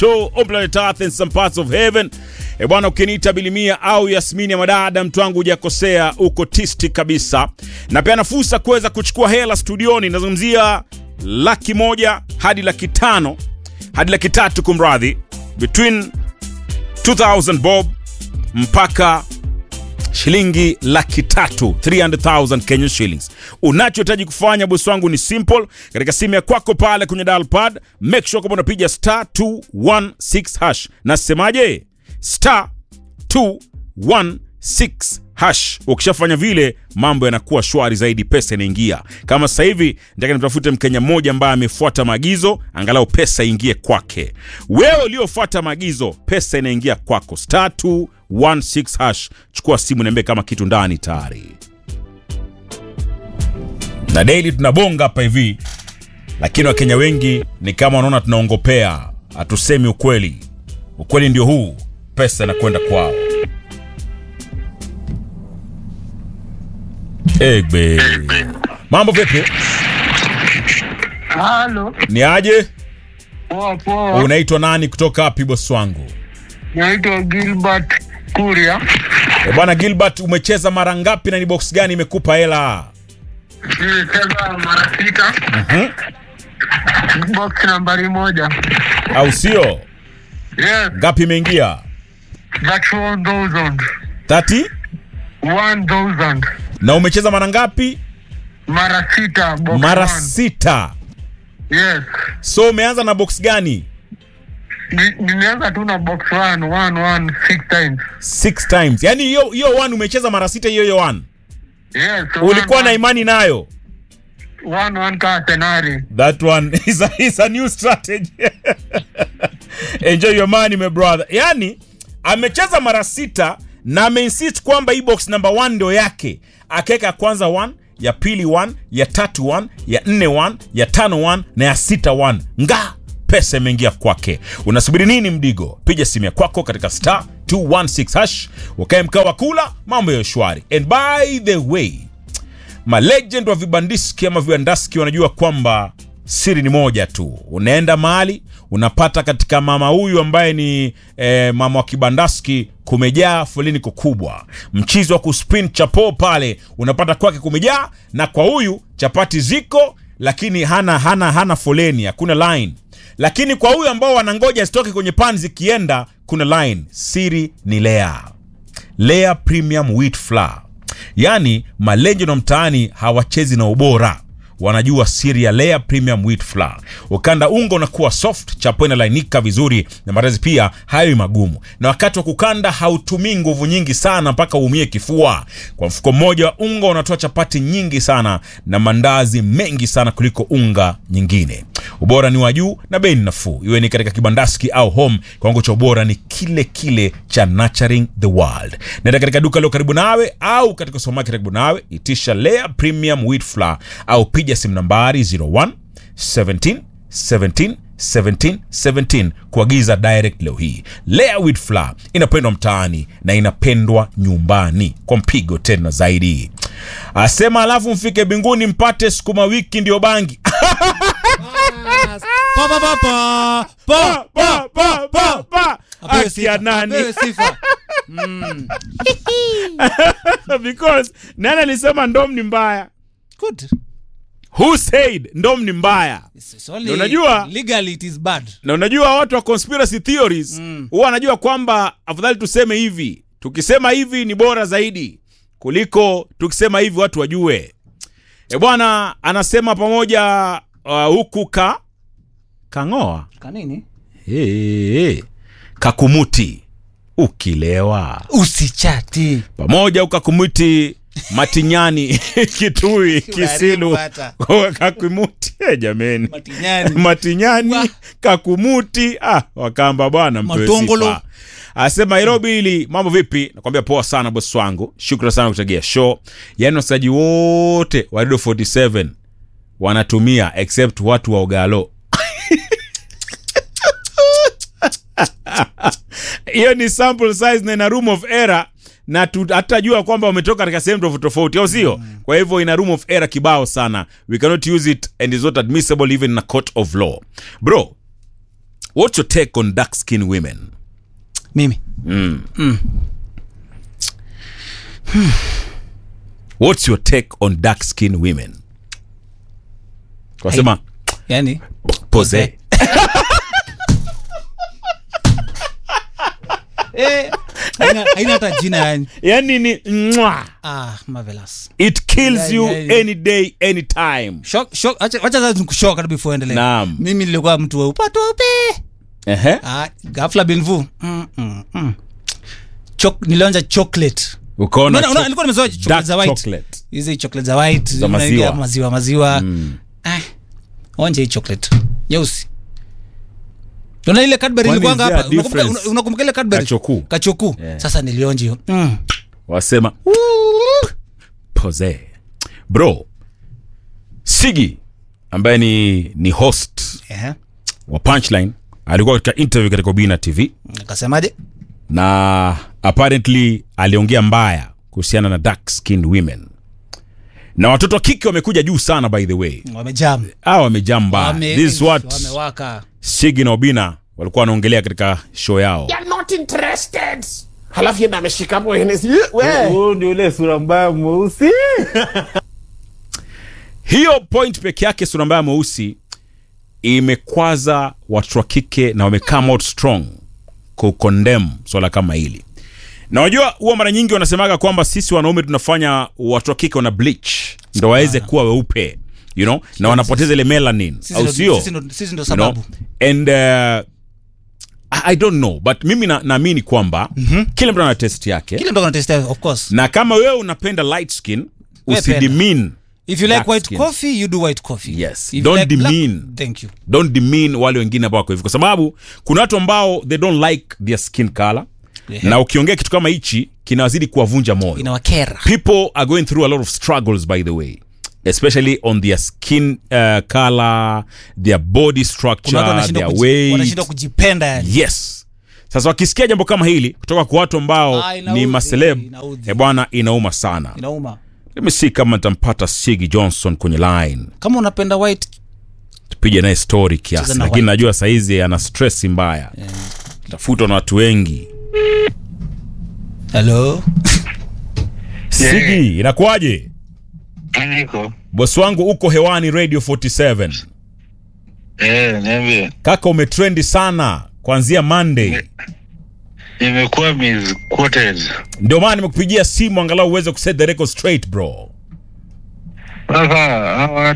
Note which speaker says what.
Speaker 1: Pluto on planet Earth and some parts of heaven. Bwana, ukiniita Bilimia au Yasmini ya madada, mtu wangu hujakosea, uko tisti kabisa. Na pia fursa kuweza kuchukua hela studioni. Nazungumzia 100,000 hadi 500,000 hadi 300,000 kumradhi, between 2000 bob mpaka shilingi 300,000, 300,000 Kenyan shillings. Unachohitaji kufanya bosi wangu ni simple. Katika simu ya kwako pale kwenye dial pad, make sure kama unapiga *216 hash. Nasemaje? *216 hash. Ukishafanya vile, mambo yanakuwa shwari zaidi, pesa inaingia. Kama sasa hivi nataka nitafute Mkenya mmoja ambaye amefuata maagizo, angalau pesa ingie kwake. Wewe uliofuata maagizo, pesa inaingia kwako. *216 hash. Chukua simu, niambie kama kitu ndani tayari. Na daily tunabonga hapa hivi, lakini Wakenya wengi ni kama wanaona tunaongopea, hatusemi ukweli. Ukweli ndio huu, pesa inakwenda kwao. Egbe. Mambo vipi?
Speaker 2: Halo.
Speaker 1: Ni aje?
Speaker 2: Poa.
Speaker 1: Unaitwa nani kutoka wapi bosi wangu?
Speaker 2: Naitwa Gilbert Kuria.
Speaker 1: Bwana Gilbert, umecheza mara ngapi na ni box gani imekupa hela?
Speaker 2: Nimecheza mara 6. Box nambari 1.
Speaker 1: Au sio?
Speaker 2: Yes.
Speaker 1: Ngapi imeingia?
Speaker 2: That's 1,000. 1,000.
Speaker 1: Na umecheza mara ngapi?
Speaker 2: Mara 6 box.
Speaker 1: Mara
Speaker 2: 1.
Speaker 1: 6.
Speaker 2: Yes.
Speaker 1: So umeanza na box gani?
Speaker 2: Nimeanza tu na box 1 6 times.
Speaker 1: 6 times. Yaani hiyo 1 umecheza mara 6 hiyo 1.
Speaker 2: Yes.
Speaker 1: Ulikuwa na imani nayo?
Speaker 2: 1 ka scenario.
Speaker 1: That one is a new strategy. Enjoy your money my brother. Yaani amecheza mara 6 na ameinsist kwamba hii box number 1 ndio yake. Akeka kwanza 1, ya pili 1, ya tatu 1, ya 4 1, ya 5 1 na ya 6 1. Nga pesa imeingia kwake. Unasubiri nini mdigo? Piga simu ya kwako katika *216 hash. Wakae mkao wa kula, mambo ya shwari. And by the way, ma legend wa vibandiski ama vibandaski wanajua kwamba siri ni moja tu. Unaenda mahali, unapata katika mama huyu ambaye ni mama wa kibandaski kumejaa foleni kubwa. Mchizo wa kuspin chapo pale unapata kwake kumejaa, na kwa huyu chapati ziko lakini hana foleni, hakuna line. Lakini kwa huyu ambao wanangoja stoke kwenye pan zikienda kuna line. Siri ni Lea Premium Wheat Flour. Yaani malenjo na mtaani hawachezi na ubora, wanajua siri ya Lea Premium Wheat Flour. Ukanda unga unakuwa soft, chapo inalainika vizuri, na maradhi pia hayo magumu. Na wakati wa kukanda hautumii nguvu nyingi sana mpaka uumie kifua. Kwa mfuko mmoja wa unga unatoa chapati nyingi sana na mandazi mengi sana kuliko unga nyingine. Ubora ni wa juu na bei nafuu. Iwe ni katika kibandaski au home, kiwango cha ubora ni kile cha Nurturing the World. Nenda katika duka leo karibu nawe au katika supermarket karibu nawe, itisha Lea Premium Wheat Flour au piga simu nambari 01 17 17 17 17 kuagiza direct leo hii. Lea Wheat Flour inapendwa mtaani na inapendwa nyumbani kwa mpigo tena zaidi. Asema alafu mfike binguni mpate sukuma wiki ndio bangi. Akia nani? Because nani alisema ndom ni mbaya?
Speaker 3: Good.
Speaker 1: Who said ndom ni mbaya?
Speaker 3: Na
Speaker 1: unajua
Speaker 3: legally it is bad.
Speaker 1: Na unajua watu wa conspiracy theories huwa wanajua kwamba afadhali tuseme hivi, tukisema hivi ni bora zaidi kuliko tukisema hivi watu wajue. Bwana anasema pamoja huku kangoa
Speaker 3: Kanini?
Speaker 1: Kakumuti ukilewa
Speaker 3: Usichati.
Speaker 1: pamoja ukakumuti Matinyani Kitui Kisilu Kakumuti jameni Matinyani Kakumuti wakamba bwana
Speaker 3: Matongolo.
Speaker 1: Asema Nairobi hili mambo vipi? Nakwambia poa sana boss wangu. Shukrani sana kutegea show. Yaani wasaji wote wa Radio 47 wanatumia except watu wa Ogalo. Hiyo ni sample size na ina room of error, na hatajua kwamba umetoka katika sehemu tofauti au sio? Kwa hivyo ina room of error kibao sana. We cannot use it and is not admissible even in a court of law. Bro, what's your take on dark skin women?
Speaker 3: Mimi.
Speaker 1: What's your take on dark skin women? Kwa sema
Speaker 3: Yani
Speaker 1: pose.
Speaker 3: haina hata jina yani.
Speaker 1: Yani ni mwah.
Speaker 3: Marvelous.
Speaker 1: It kills you
Speaker 3: Yeah.
Speaker 1: any day, any time.
Speaker 3: Shock. Acha sasa nikushoka before endelee.
Speaker 1: Naam.
Speaker 3: Mimi nilikuwa mtu wa upatope. Ghafla binvu. Nilionja chocolate.
Speaker 1: Ukaona
Speaker 3: Nilikuwa nimezoea chocolate za white.
Speaker 1: Chocolate.
Speaker 3: Hizi chocolate za white
Speaker 1: Za
Speaker 3: maziwa. Onje hii chocolate. Nyeusi. Una ile Cadbury ilikuwa hapa. Unakumbuka ile Cadbury? Kachoku. Yeah. Sasa nilionje hiyo.
Speaker 1: Wasema pose. Bro, Sigi ambaye ni host wa Punchline alikuwa katika interview katika Obina TV.
Speaker 3: Akasemaje?
Speaker 1: Na apparently aliongea mbaya kuhusiana na dark skinned women. Na watoto wa kike wamekuja juu sana, by the way. Wamejam mbaya. This is what
Speaker 3: wamewaka.
Speaker 1: Sigi na Obina walikuwa wanaongelea katika show yao.
Speaker 4: You're not interested. Halafu yeye ameshika hapo Hennessy. Wewe
Speaker 5: ndio ile sura mbaya mweusi.
Speaker 1: Hiyo point peke yake, sura mbaya mweusi, imekwaza watu wa kike na wamecome out strong ku condemn swala kama hili. Na unajua huwa mara nyingi wanasemaga kwamba sisi wanaume tunafanya watu wa kike wana bleach ndio waweze kuwa weupe, you know, na wanapoteza ile melanin, au sio?
Speaker 3: Sisi ndo sababu.
Speaker 1: And I don't know, but mimi naamini kwamba kila mtu ana test yake.
Speaker 3: Kila mtu ana test yake, of course.
Speaker 1: Na kama wewe unapenda light skin, usidemean.
Speaker 3: If you like white coffee, you do white coffee.
Speaker 1: Yes. Don't demean.
Speaker 3: Thank you.
Speaker 1: Don't demean wale wengine ambao wako hivyo, kwa sababu kuna watu ambao they don't like their skin color. Yeah. Na ukiongea kitu kama hichi kinawazidi kuwavunja moyo.
Speaker 3: Inawakera.
Speaker 1: People are going through a lot of struggles, by the way, especially on their skin color, their body structure, their weight.
Speaker 3: Wanashinda kujipenda yani.
Speaker 1: Yes. Sasa wakisikia jambo kama hili kutoka kwa watu ambao ni maceleb, bwana, inauma sana.
Speaker 3: Inauma.
Speaker 1: Let me see kama nitampata Sigi Johnson kwenye line.
Speaker 3: Kama unapenda white,
Speaker 1: tupige naye story kiasi, lakini najua saizi ana stress mbaya. Tafutwa na watu wengi.
Speaker 3: Hello.
Speaker 1: Sigi, inakuaje?
Speaker 2: Niko.
Speaker 1: Boss wangu uko hewani Radio 47.
Speaker 2: Niambie.
Speaker 1: Kaka, umetrendi sana kuanzia Monday.
Speaker 2: Imekuwa misquoted.
Speaker 1: Ndio maana nimekupigia simu angalau uweze kuset the record straight, bro.
Speaker 2: Sasa